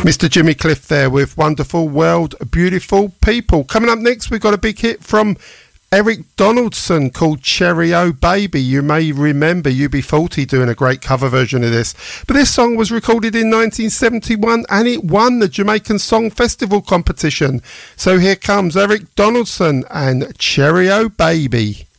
Mr. Jimmy Cliff there with Wonderful World, Beautiful People. Coming up next, we've got a big hit from Eric Donaldson called Cherry O Baby. You may remember UB40 doing a great cover version of this. But this song was recorded in 1971 and it won the Jamaican Song Festival competition. So here comes Eric Donaldson and Cherry O Baby.